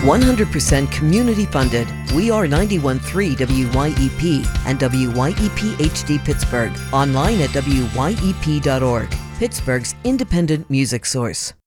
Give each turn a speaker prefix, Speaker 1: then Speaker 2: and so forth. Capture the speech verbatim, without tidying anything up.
Speaker 1: one hundred percent community funded. We are ninety-one point three W Y E P and W Y E P H D Pittsburgh. Online at W Y E P dot org. Pittsburgh's independent music source.